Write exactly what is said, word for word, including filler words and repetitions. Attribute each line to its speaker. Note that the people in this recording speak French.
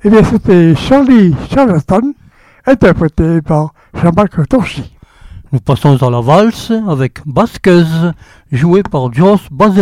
Speaker 1: Eh bien, c'était Charlie Charleston, interprété par Jean-Marc Torchy.
Speaker 2: Nous passons à la valse avec Basquez, jouée par Jos Bazet.